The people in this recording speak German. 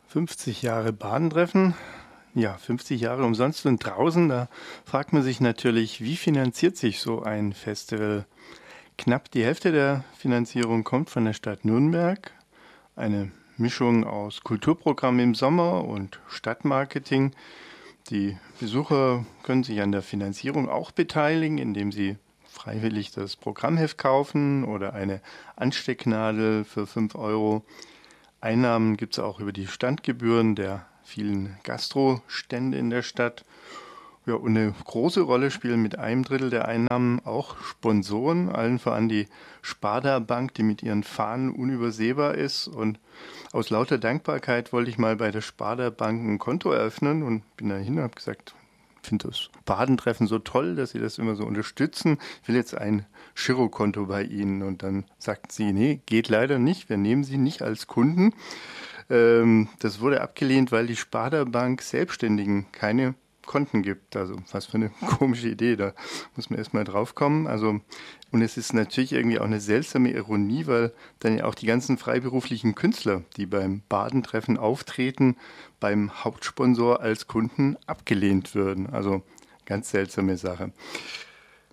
50 Jahre Badentreffen, ja, 50 Jahre umsonst und draußen, da fragt man sich natürlich, wie finanziert sich so ein Festival? Knapp die Hälfte der Finanzierung kommt von der Stadt Nürnberg, eine Mischung aus Kulturprogramm im Sommer und Stadtmarketing. Die Besucher können sich an der Finanzierung auch beteiligen, indem sie freiwillig das Programmheft kaufen oder eine Anstecknadel für 5 Euro. Einnahmen gibt es auch über die Standgebühren der vielen Gastrostände in der Stadt. Ja, und eine große Rolle spielen mit einem Drittel der Einnahmen auch Sponsoren, allen voran die Sparda Bank, die mit ihren Fahnen unübersehbar ist. Und aus lauter Dankbarkeit wollte ich mal bei der Sparda Bank ein Konto eröffnen und bin dahin und habe gesagt, ich finde das Badentreffen so toll, dass Sie das immer so unterstützen. Ich will jetzt ein Girokonto bei Ihnen. Und dann sagt sie, nee, geht leider nicht. Wir nehmen Sie nicht als Kunden. Das wurde abgelehnt, weil die Sparda Bank Selbstständigen keine Konten gibt. Also was für eine komische Idee, da muss man erstmal drauf kommen. Also, und es ist natürlich irgendwie auch eine seltsame Ironie, weil dann ja auch die ganzen freiberuflichen Künstler, die beim Badentreffen auftreten, beim Hauptsponsor als Kunden abgelehnt würden. Also ganz seltsame Sache.